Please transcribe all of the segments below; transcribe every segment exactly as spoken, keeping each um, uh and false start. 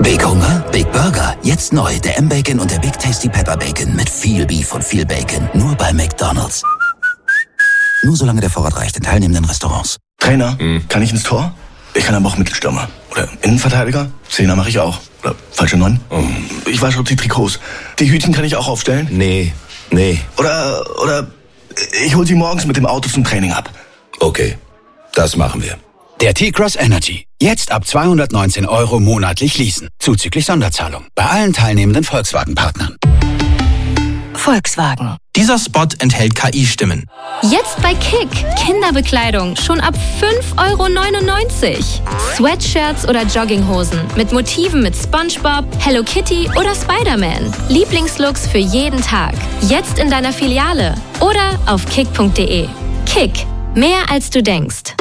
Big Hunger? Big Burger. Jetzt neu. Der M-Bacon und der Big Tasty Pepper Bacon. Mit viel Beef und viel Bacon. Nur bei McDonald's. Nur solange der Vorrat reicht in teilnehmenden Restaurants. Trainer, mhm. kann ich ins Tor? Ich kann aber auch Mittelstürmer. Oder Innenverteidiger. Zehner mache ich auch. Oder falsche Neun. Oh. Ich wasche auch die Trikots. Die Hütchen kann ich auch aufstellen? Nee, nee. Oder, oder ich hol sie morgens mit dem Auto zum Training ab. Okay, das machen wir. Der T-Cross Energy. Jetzt ab zweihundertneunzehn Euro monatlich leasen. Zuzüglich Sonderzahlung. Bei allen teilnehmenden Volkswagen-Partnern. Volkswagen. Dieser Spot enthält K I-Stimmen. Jetzt bei Kick. Kinderbekleidung schon ab fünf Euro neunundneunzig. Sweatshirts oder Jogginghosen mit Motiven mit SpongeBob, Hello Kitty oder Spider-Man. Lieblingslooks für jeden Tag. Jetzt in deiner Filiale oder auf kick punkt de. Kick. Mehr als du denkst.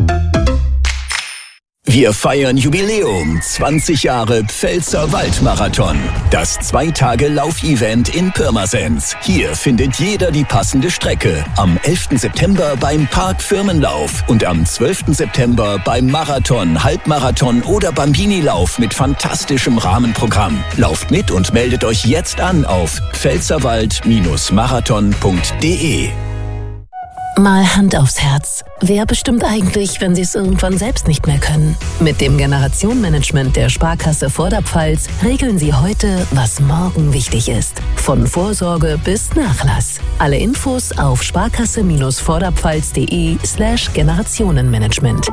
Wir feiern Jubiläum, zwanzig Jahre Pfälzer Waldmarathon. Das Zwei-Tage-Lauf-Event in Pirmasens. Hier findet jeder die passende Strecke. Am elften September beim Park Firmenlauf und am zwölften September beim Marathon, Halbmarathon oder Bambini-Lauf mit fantastischem Rahmenprogramm. Lauft mit und meldet euch jetzt an auf pfälzerwald Marathon punkt de. Mal Hand aufs Herz. Wer bestimmt eigentlich, wenn Sie es irgendwann selbst nicht mehr können? Mit dem Generationenmanagement der Sparkasse Vorderpfalz regeln Sie heute, was morgen wichtig ist. Von Vorsorge bis Nachlass. Alle Infos auf sparkasse-vorderpfalz.de slash Generationenmanagement.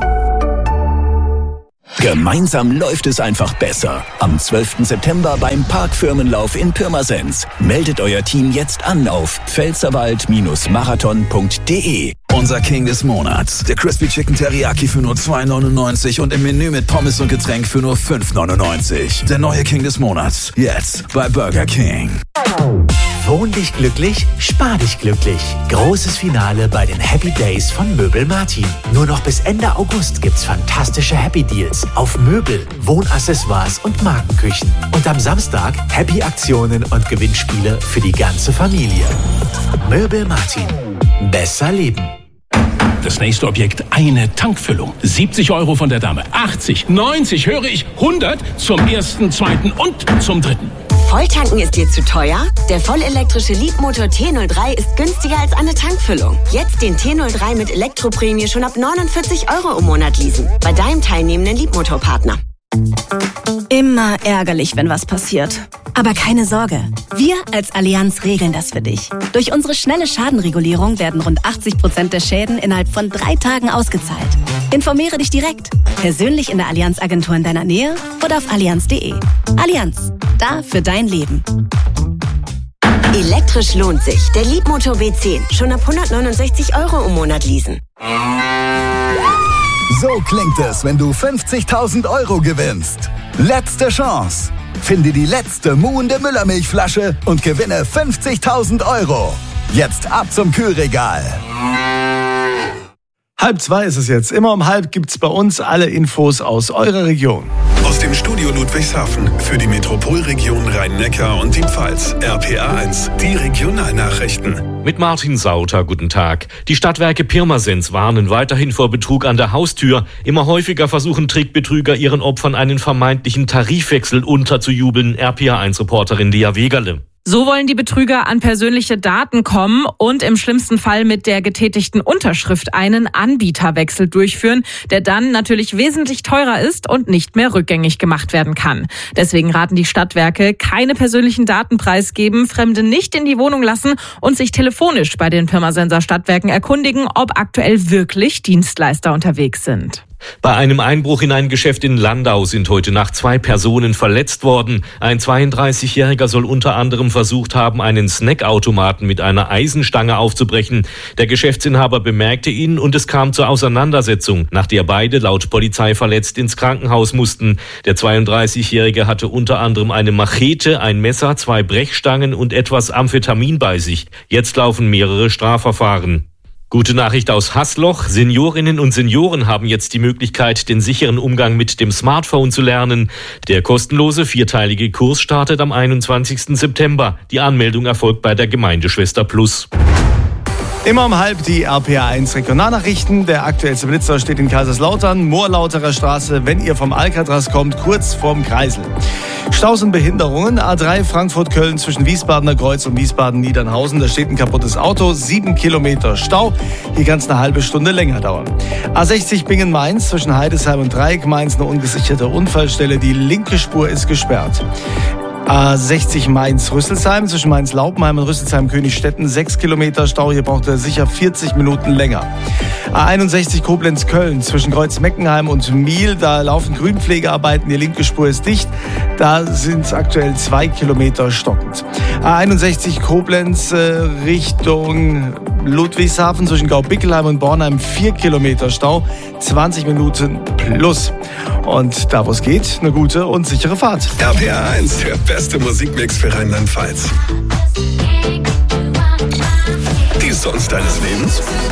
Gemeinsam läuft es einfach besser. Am zwölften September beim Parkfirmenlauf in Pirmasens. Meldet euer Team jetzt an auf pfälzerwald Marathon punkt de. Unser King des Monats. Der Crispy Chicken Teriyaki für nur zwei neunundneunzig und im Menü mit Pommes und Getränk für nur fünf neunundneunzig. Der neue King des Monats. Jetzt bei Burger King. Wohn dich glücklich, spar dich glücklich. Großes Finale bei den Happy Days von Möbel Martin. Nur noch bis Ende August gibt's fantastische Happy Deals auf Möbel, Wohnaccessoires und Markenküchen. Und am Samstag Happy Aktionen und Gewinnspiele für die ganze Familie. Möbel Martin. Besser leben. Das nächste Objekt, eine Tankfüllung. siebzig Euro von der Dame. achtzig, neunzig, höre ich, hundert zum ersten, zweiten und zum dritten. Volltanken ist dir zu teuer? Der vollelektrische Leapmotor T null drei ist günstiger als eine Tankfüllung. Jetzt den T null drei mit Elektroprämie schon ab neunundvierzig Euro im Monat leasen. Bei deinem teilnehmenden Leapmotor-Partner. Immer ärgerlich, wenn was passiert. Aber keine Sorge, wir als Allianz regeln das für dich. Durch unsere schnelle Schadenregulierung werden rund achtzig Prozent der Schäden innerhalb von drei Tagen ausgezahlt. Informiere dich direkt, persönlich in der Allianz-Agentur in deiner Nähe oder auf allianz punkt de. Allianz, da für dein Leben. Elektrisch lohnt sich. Der Leapmotor B zehn. Schon ab hundertneunundsechzig Euro im Monat leasen. So klingt es, wenn du fünfzigtausend Euro gewinnst. Letzte Chance. Finde die letzte muhende Müllermilchflasche und gewinne fünfzigtausend Euro. Jetzt ab zum Kühlregal. Halb zwei ist es jetzt. Immer um halb gibt's bei uns alle Infos aus eurer Region. Aus dem Studio Ludwigshafen für die Metropolregion Rhein-Neckar und die Pfalz. R P A eins, die Regionalnachrichten. Mit Martin Sauter, guten Tag. Die Stadtwerke Pirmasens warnen weiterhin vor Betrug an der Haustür. Immer häufiger versuchen Trickbetrüger ihren Opfern einen vermeintlichen Tarifwechsel unterzujubeln. R P A eins Reporterin Lea Wegerle. So wollen die Betrüger an persönliche Daten kommen und im schlimmsten Fall mit der getätigten Unterschrift einen Anbieterwechsel durchführen, der dann natürlich wesentlich teurer ist und nicht mehr rückgängig gemacht werden kann. Deswegen raten die Stadtwerke, keine persönlichen Daten preisgeben, Fremde nicht in die Wohnung lassen und sich telefonisch bei den Pirmasenser Stadtwerken erkundigen, ob aktuell wirklich Dienstleister unterwegs sind. Bei einem Einbruch in ein Geschäft in Landau sind heute Nacht zwei Personen verletzt worden. Ein zweiunddreißigjähriger soll unter anderem versucht haben, einen Snackautomaten mit einer Eisenstange aufzubrechen. Der Geschäftsinhaber bemerkte ihn und es kam zur Auseinandersetzung, nach der beide laut Polizei verletzt ins Krankenhaus mussten. Der zweiunddreißigjährige hatte unter anderem eine Machete, ein Messer, zwei Brechstangen und etwas Amphetamin bei sich. Jetzt laufen mehrere Strafverfahren. Gute Nachricht aus Haßloch. Seniorinnen und Senioren haben jetzt die Möglichkeit, den sicheren Umgang mit dem Smartphone zu lernen. Der kostenlose vierteilige Kurs startet am einundzwanzigsten September. Die Anmeldung erfolgt bei der Gemeindeschwester Plus. Immer um halb die R P A eins Regionalnachrichten. Der aktuellste Blitzer steht in Kaiserslautern, Moorlauterer Straße, wenn ihr vom Alcatraz kommt, kurz vorm Kreisel. Staus und Behinderungen. A drei Frankfurt-Köln zwischen Wiesbadener Kreuz und Wiesbaden-Niedernhausen. Da steht ein kaputtes Auto, sieben Kilometer Stau. Hier kann es eine halbe Stunde länger dauern. A sechzig Bingen-Mainz zwischen Heidesheim und Dreieck-Mainz eine ungesicherte Unfallstelle. Die linke Spur ist gesperrt. A sechzig Mainz-Rüsselsheim zwischen Mainz-Laupenheim und Rüsselsheim-Königstetten sechs Kilometer Stau, hier braucht er sicher vierzig Minuten länger. A einundsechzig Koblenz-Köln zwischen Kreuz-Meckenheim und Miel, da laufen Grünpflegearbeiten, die linke Spur ist dicht, da sind es aktuell zwei Kilometer stockend. A einundsechzig Koblenz äh, Richtung Ludwigshafen zwischen Gaubickelheim und Bornheim vier Kilometer Stau, zwanzig Minuten plus. Und da wo es geht, eine gute und sichere Fahrt. R P A eins, der beste Musikmix für Rheinland-Pfalz. Die Songs deines Lebens?